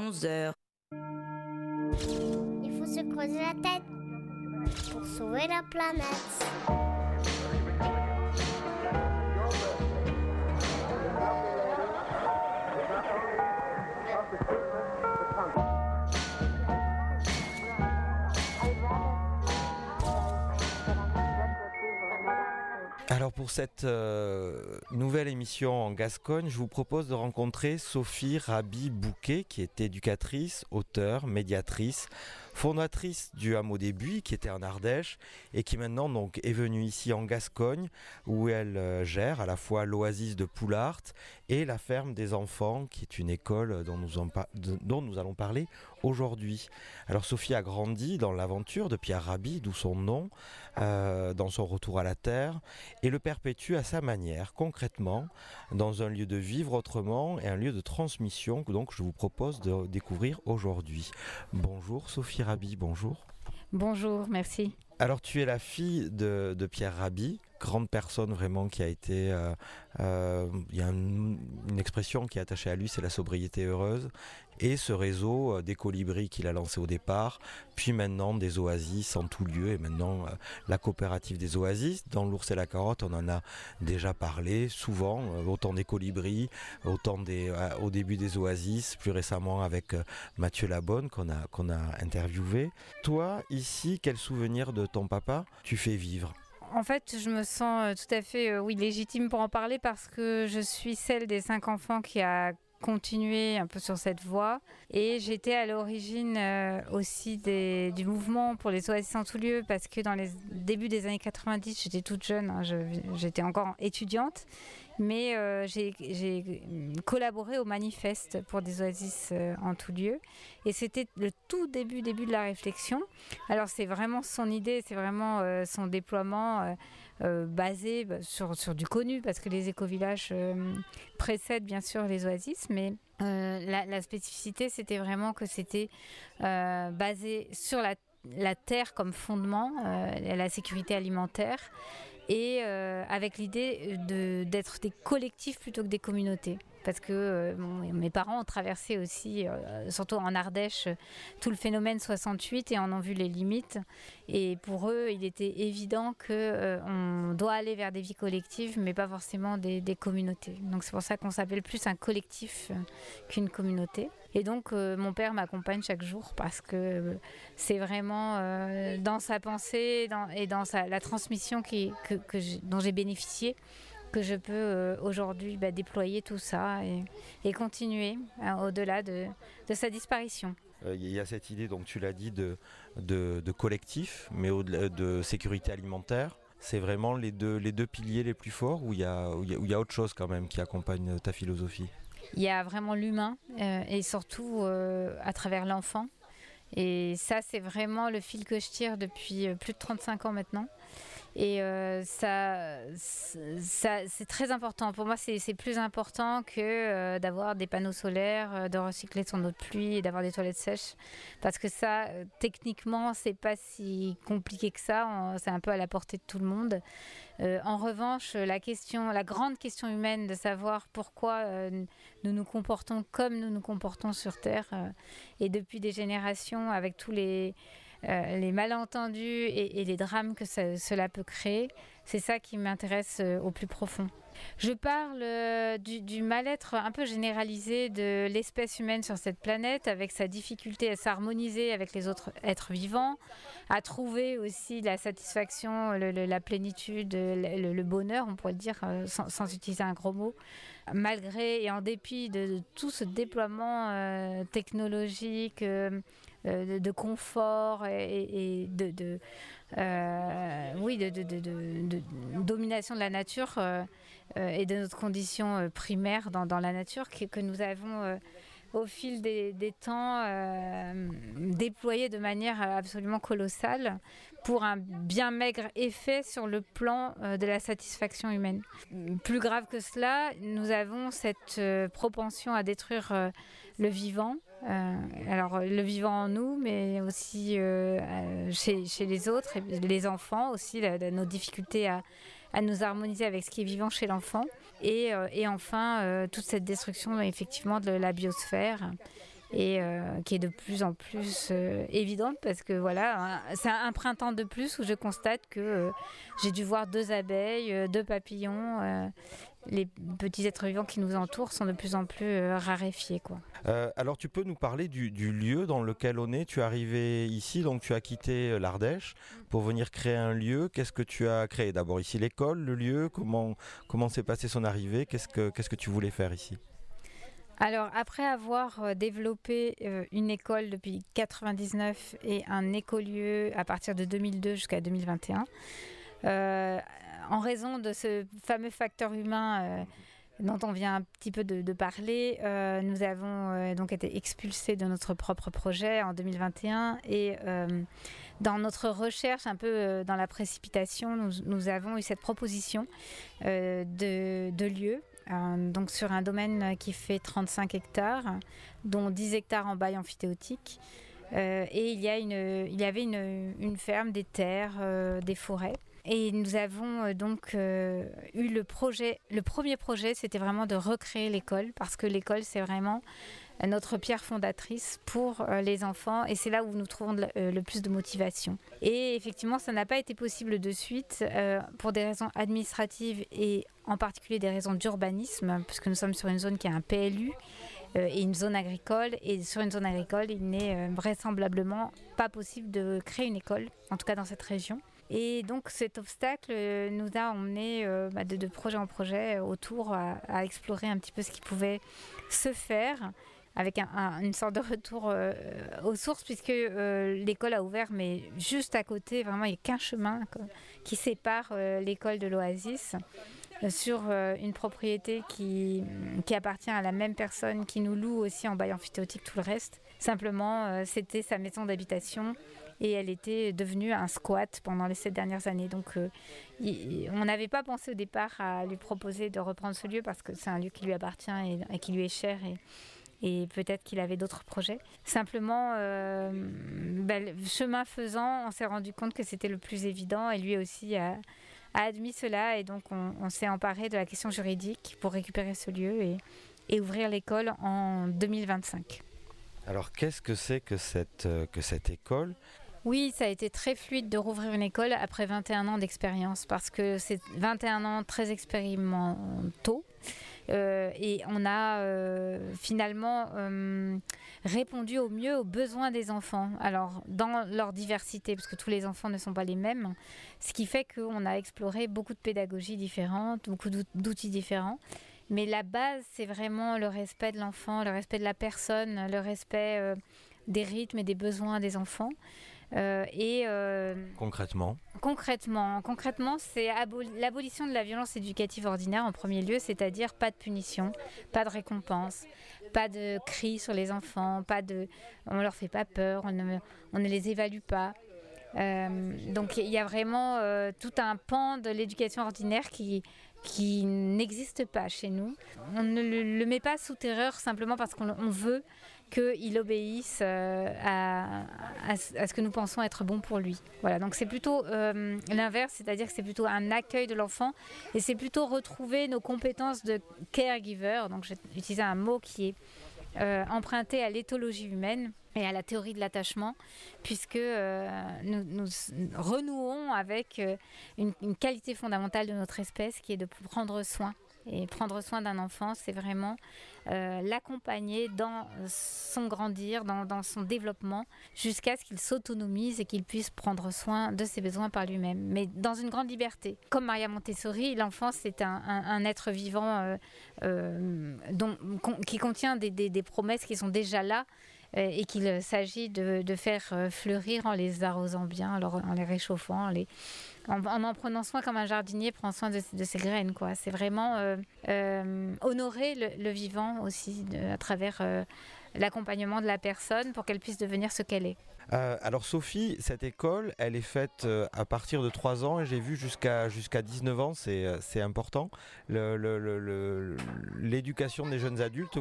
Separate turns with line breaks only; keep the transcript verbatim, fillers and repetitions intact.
onze heures.
Il faut se creuser la tête pour sauver la planète.
Alors pour cette euh, nouvelle émission en Gascogne, je vous propose de rencontrer Sophie Raby-Bouquet, qui est éducatrice, auteure, médiatrice, fondatrice du Hameau des Buis, qui était en Ardèche, et qui maintenant donc est venue ici en Gascogne, où elle euh, gère à la fois l'Oasis de Poulart et la Ferme des Enfants, qui est une école dont nous, en pa- de, dont nous allons parler aujourd'hui. Alors Sophie a grandi dans l'aventure de Pierre Rabhi, d'où son nom, euh, dans son retour à la terre, et le perpétue à sa manière, concrètement, dans un lieu de vivre autrement et un lieu de transmission que donc je vous propose de découvrir aujourd'hui. Bonjour Sophie Raby, bonjour.
Bonjour, merci.
Alors tu es la fille de, de Pierre Rabhi, grande personne vraiment qui a été... Euh, euh, il y a une, une expression qui est attachée à lui, c'est la sobriété heureuse. Et ce réseau euh, des colibris qu'il a lancé au départ, puis maintenant des oasis en tout lieu, et maintenant euh, la coopérative des oasis. Dans l'Ours et la Carotte, on en a déjà parlé souvent, euh, autant des colibris, autant des, euh, au début des oasis, plus récemment avec euh, Mathieu Labonne qu'on a, qu'on a interviewé. Toi, ici, quel souvenir de ton papa tu fais vivre ?
En fait, je me sens tout à fait euh, oui, légitime pour en parler parce que je suis celle des cinq enfants qui a continué un peu sur cette voie et j'étais à l'origine euh, aussi des, du mouvement pour les oasis en tout lieu parce que dans les débuts des années quatre-vingt-dix, j'étais toute jeune, hein, je, j'étais encore étudiante, mais euh, j'ai, j'ai collaboré au manifeste pour des oasis euh, en tout lieu et c'était le tout début début de la réflexion. Alors c'est vraiment son idée, c'est vraiment euh, son déploiement euh, euh, basé bah, sur, sur du connu parce que les écovillages euh, précèdent bien sûr les oasis, mais euh, la, la spécificité c'était vraiment que c'était euh, basé sur la la terre comme fondement, euh, la sécurité alimentaire et euh, avec l'idée de, d'être des collectifs plutôt que des communautés. Parce que euh, bon, mes parents ont traversé aussi, euh, surtout en Ardèche, tout le phénomène soixante-huit et en ont vu les limites. Et pour eux, il était évident qu'on euh, doit aller vers des vies collectives, mais pas forcément des, des communautés. Donc c'est pour ça qu'on s'appelle plus un collectif euh, qu'une communauté. Et donc euh, mon père m'accompagne chaque jour parce que euh, c'est vraiment euh, dans sa pensée dans, et dans sa, la transmission qui, que, que j'ai, dont j'ai bénéficié que je peux euh, aujourd'hui bah, déployer tout ça et, et continuer hein, au-delà de, de sa disparition.
Il euh, y a cette idée, donc tu l'as dit, de, de, de collectif, mais au-delà de sécurité alimentaire. C'est vraiment les deux, les deux piliers les plus forts ou il y a, où il y a autre chose quand même qui accompagne ta philosophie ?
Il y a vraiment l'humain euh, et surtout euh, à travers l'enfant. Et ça, c'est vraiment le fil que je tire depuis plus de trente-cinq ans maintenant. Et euh, ça, ça, c'est très important. Pour moi, c'est, c'est plus important que euh, d'avoir des panneaux solaires, euh, de recycler son eau de pluie et d'avoir des toilettes sèches. Parce que ça, euh, techniquement, c'est pas si compliqué que ça. On, c'est un peu à la portée de tout le monde. Euh, en revanche, la question, la grande question humaine de savoir pourquoi euh, nous nous comportons comme nous nous comportons sur Terre, euh, et depuis des générations, avec tous les Euh, les malentendus et, et les drames que ça, cela peut créer, c'est ça qui m'intéresse euh, au plus profond. Je parle euh, du, du mal-être un peu généralisé de l'espèce humaine sur cette planète, avec sa difficulté à s'harmoniser avec les autres êtres vivants, à trouver aussi la satisfaction, le, le, la plénitude, le, le bonheur, on pourrait le dire euh, sans, sans utiliser un gros mot, malgré et en dépit de, de tout ce déploiement euh, technologique, euh, de, de confort et, et de, de, euh, oui, de, de, de, de, de domination de la nature euh, euh, et de notre condition euh, primaire dans, dans la nature que, que nous avons euh, au fil des, des temps euh, déployé de manière absolument colossale pour un bien maigre effet sur le plan euh, de la satisfaction humaine. Plus grave que cela, nous avons cette euh, propension à détruire euh, le vivant. Euh, alors le vivant en nous, mais aussi euh, chez, chez les autres, et les enfants aussi, la, la, nos difficultés à, à nous harmoniser avec ce qui est vivant chez l'enfant. Et, euh, et enfin, euh, toute cette destruction effectivement de la biosphère et euh, qui est de plus en plus euh, évidente parce que voilà, c'est un, un printemps de plus où je constate que euh, j'ai dû voir deux abeilles, euh, deux papillons. Euh, les petits êtres vivants qui nous entourent sont de plus en plus euh, raréfiés, quoi.
Euh, alors tu peux nous parler du, du lieu dans lequel on est. Tu es arrivé ici, donc tu as quitté l'Ardèche pour venir créer un lieu. Qu'est-ce que tu as créé? D'abord ici l'école, le lieu, comment, comment s'est passée son arrivée? Qu'est-ce que, qu'est-ce que tu voulais faire ici?
Alors, après avoir développé euh, une école depuis quatre-vingt-dix-neuf et un écolieu à partir de deux mille deux jusqu'à deux mille vingt et un, euh, en raison de ce fameux facteur humain euh, dont on vient un petit peu de, de parler, euh, nous avons euh, donc été expulsés de notre propre projet en deux mille vingt et un et euh, dans notre recherche, un peu euh, dans la précipitation, nous, nous avons eu cette proposition euh, de, de lieu. Euh, donc sur un domaine qui fait trente-cinq hectares, dont dix hectares en bail amphithéotique. Euh, et il y, a une, il y avait une, une ferme, des terres, euh, des forêts. Et nous avons euh, donc euh, eu le projet, le premier projet, c'était vraiment de recréer l'école, parce que l'école, c'est vraiment notre pierre fondatrice pour euh, les enfants, et c'est là où nous trouvons le, euh, le plus de motivation. Et effectivement, ça n'a pas été possible de suite, euh, pour des raisons administratives et en particulier des raisons d'urbanisme, puisque nous sommes sur une zone qui a un P L U, euh, et une zone agricole, et sur une zone agricole, il n'est euh, vraisemblablement pas possible de créer une école, en tout cas dans cette région. Et donc cet obstacle euh, nous a emmenés euh, bah, de, de projet en projet euh, autour à, à explorer un petit peu ce qui pouvait se faire avec un, un, une sorte de retour euh, aux sources, puisque euh, l'école a ouvert, mais juste à côté, vraiment il n'y a qu'un chemin quoi, qui sépare euh, l'école de l'Oasis, euh, sur euh, une propriété qui, qui appartient à la même personne qui nous loue aussi en bail amphithéotique tout le reste. Simplement, euh, c'était sa maison d'habitation et elle était devenue un squat pendant les sept dernières années. Donc euh, y, on n'avait pas pensé au départ à lui proposer de reprendre ce lieu parce que c'est un lieu qui lui appartient et, et qui lui est cher, et, et peut-être qu'il avait d'autres projets. Simplement, euh, ben, chemin faisant, on s'est rendu compte que c'était le plus évident, et lui aussi a, a admis cela, et donc on, on s'est emparé de la question juridique pour récupérer ce lieu et, et ouvrir l'école en deux mille vingt-cinq.
Alors qu'est-ce que c'est que cette, euh, que cette école ?
Oui, ça a été très fluide de rouvrir une école après vingt et un ans d'expérience, parce que c'est vingt et un ans très expérimentaux. Euh, et on a euh, finalement euh, répondu au mieux aux besoins des enfants, alors dans leur diversité, parce que tous les enfants ne sont pas les mêmes, ce qui fait qu'on a exploré beaucoup de pédagogies différentes, beaucoup d'outils différents. Mais la base, c'est vraiment le respect de l'enfant, le respect de la personne, le respect euh, des rythmes et des besoins des enfants. Euh, et euh,
concrètement
Concrètement, concrètement, c'est aboli- l'abolition de la violence éducative ordinaire en premier lieu, c'est-à-dire pas de punition, pas de récompense, pas de cris sur les enfants, pas de, on leur fait pas peur, on ne, on ne les évalue pas. Euh, donc il y a vraiment euh, tout un pan de l'éducation ordinaire qui qui n'existe pas chez nous. On ne le, le met pas sous terreur simplement parce qu'on on veut qu'il obéisse euh, à, à, à ce que nous pensons être bon pour lui. Voilà, donc c'est plutôt euh, l'inverse, c'est-à-dire que c'est plutôt un accueil de l'enfant, et c'est plutôt retrouver nos compétences de caregiver. Donc j'ai utilisé un mot qui est euh, emprunté à l'éthologie humaine et à la théorie de l'attachement, puisque euh, nous, nous renouons avec euh, une, une qualité fondamentale de notre espèce qui est de prendre soin. Et prendre soin d'un enfant, c'est vraiment euh, l'accompagner dans son grandir, dans, dans son développement, jusqu'à ce qu'il s'autonomise et qu'il puisse prendre soin de ses besoins par lui-même, mais dans une grande liberté. Comme Maria Montessori, l'enfant, c'est un, un, un être vivant euh, euh, dont, con, qui contient des, des, des promesses qui sont déjà là, et qu'il s'agit de, de faire fleurir en les arrosant bien, en les réchauffant, en, les, en, en en prenant soin comme un jardinier prend soin de, de ses graines, quoi. C'est vraiment euh, euh, honorer le, le vivant aussi de, à travers euh, l'accompagnement de la personne pour qu'elle puisse devenir ce qu'elle est.
Euh, alors Sophie, cette école, elle est faite euh, à partir de trois ans, et j'ai vu jusqu'à jusqu'à dix-neuf ans, c'est, c'est important. Le, le, le, le, l'éducation des jeunes adultes,